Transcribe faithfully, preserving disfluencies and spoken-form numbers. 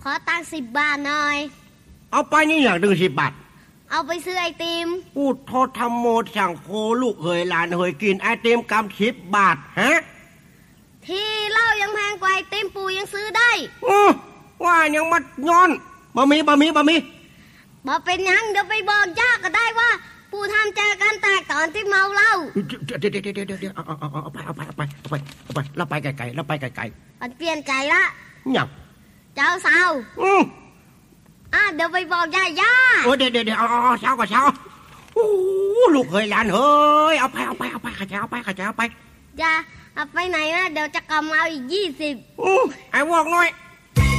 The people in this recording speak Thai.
ขอตังค์สิบบาทหน่อยเอาไปนี่อย่างดึงสิบบาทเอาไปซื้อไอติมพูดโทษธรรมโมสั่งโคลูกเฮยหลานเฮยกินไอติมกำสิบบาทฮะที่เหล้ายังแพงกว่าไอติมปู่ยังซื้อได้ว่ายังมัดย้อนบะมีบะมีบะมีบ่เป็นยังเดี๋ยวไปบอกย่าก็ได้ว่าปู่ทำใจกันแตกตอนที่เมาเหล้าเดี๋ยวเดี๋ยวเดี๋ยวเดี๋ยวเอาเอาเอาเอาไปเอาไปเอาไปเอาไปเอาไปเราไปไกลๆเราไปไกลๆมันเปลี่ยนใจละยังเจ้าสาวอืออ่ะเดี๋ยวไปบอกย่าย่าโอ้เดี๋ยวเดี๋ยวเอาเอาเช้าก่อนเช้าโอ้ลูกเฮยหลานเฮ้ยเอาไปเอาไปเอาไปข้าเจ้าไปข้าเจ้าไปย่าเอาไปไหนนะเดี๋ยวจะกลับมาเอาอีกยี่สิบอือไอ้วอกน้อย